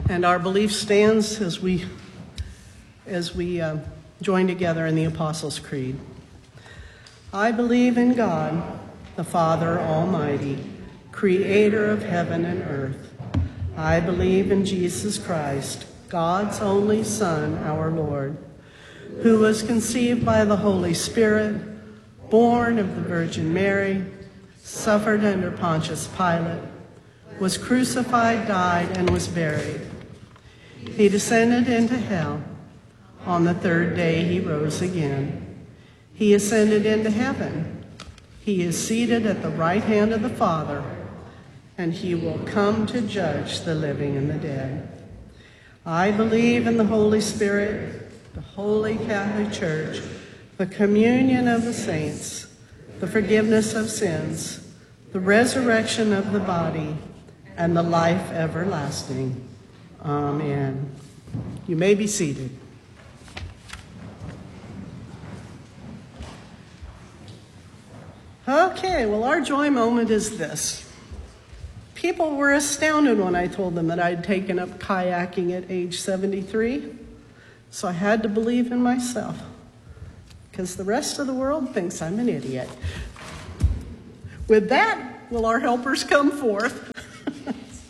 And our belief stands as we join together in the Apostles' Creed. I believe in God, the Father Almighty, creator of heaven and earth. I believe in Jesus Christ, God's only Son, our Lord, who was conceived by the Holy Spirit, born of the Virgin Mary, suffered under Pontius Pilate, was crucified, died, and was buried. He descended into hell. On the third day he rose again. He ascended into heaven. He is seated at the right hand of the Father, and he will come to judge the living and the dead. I believe in the Holy Spirit, the Holy Catholic Church, the communion of the saints, the forgiveness of sins, the resurrection of the body, and the life everlasting. Amen. You may be seated. Okay, well, our joy moment is this. People were astounded when I told them that I'd taken up kayaking at age 73, so I had to believe in myself, because the rest of the world thinks I'm an idiot. With that, will our helpers come forth?